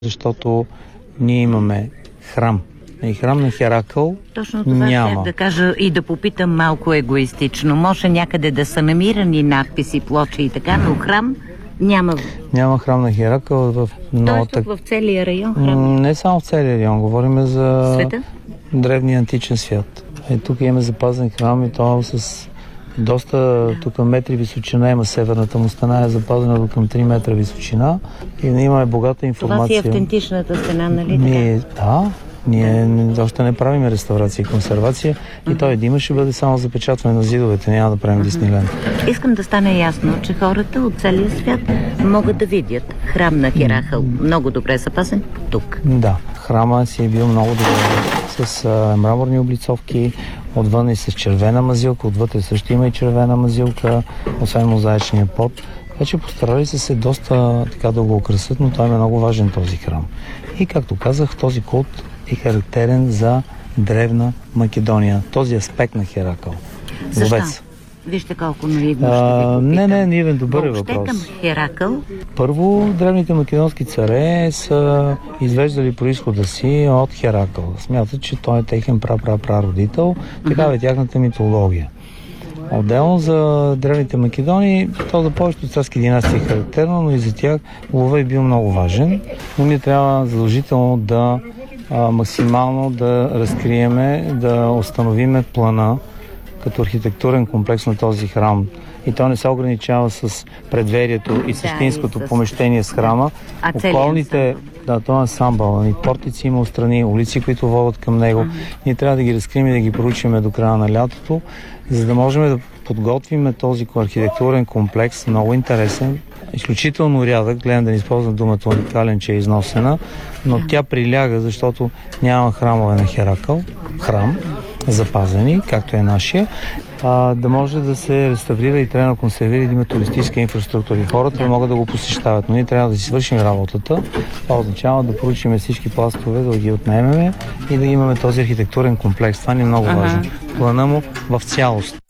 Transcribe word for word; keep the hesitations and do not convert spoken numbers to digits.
защото ние имаме храм. И храм на Херакъл Точно това няма. ще да кажа и да попитам малко егоистично. Може някъде да са намирани надписи, плочи и така, но храм няма. Няма храм на Херакъл. В... Тоест тук в целия район храм? Не само в целия район, говорим за света? Древния античен свят. Е, тук имаме запазен храм и то с доста тук метри височина има. Северната му стена е запазена до към три метра височина и имаме богата информация. Това си е автентичната стена, нали? Ние, да, ние да. още не правим реставрация и консервация uh-huh. и той Дима ще бъде само запечатване на зидовете, няма да правим Дисниленд. Искам да стане ясно, че хората от целия свят могат да видят храм на Херакъл. Много добре запазен тук. Да, храма си е бил много добре с а, мраморни облицовки, отвън и с червена мазилка, отвътре също има и червена мазилка, освен мозаичния под. Вече постарали са се доста така да го украсят, но той е много важен този храм. И както казах, този култ е характерен за древна Македония. Този аспект на Херакъл. Защо? Ловец. Вижте колко наивно ще ви попитам. Не, не, наивен, добър е въобще въпрос. Към Херакъл? Първо, древните македонски царе са извеждали произхода си от Херакъл. Смятат, че той е техен пра-пра-пра-родител. Такава е тяхната митология. Отделно за древните Македони, то за повечето царски династии е характерно, но и за тях лова е бил много важен. Но ние трябва задължително да а, максимално да разкриеме, да установиме плана като архитектурен комплекс на този храм. И то не се ограничава с предверието и същинското да, и с... помещение с храма. А околните, да, това е ансамбъл. И портици има отстрани, улици, които водят към него. А-ха. Ние трябва да ги разкрием и да ги проучим до края на лятото, за да можем да подготвим този архитектурен комплекс, много интересен, изключително рядък, гледам да не използвам думата уникален, че е износена, но тя приляга, защото няма храмове на Херакъл, храм, запазени, както е нашия, а, да може да се реставрира и трябва да консервира и да има туристическа инфраструктура. И хората да могат да го посещават, но ние трябва да си свършим работата. Това означава да проучим всички пластове, да ги отнемеме и да имаме този архитектурен комплекс. Това ни е много важно. Плана му в цялост.